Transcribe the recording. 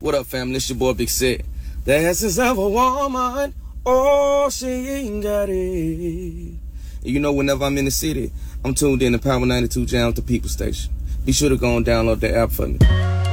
What up, family? It's your boy Big Set. The essence of a woman, oh, she ain't got it. You know, whenever I'm in the city, I'm tuned in to Power 92 Jam, the People Station. Be sure to go and download the app for me.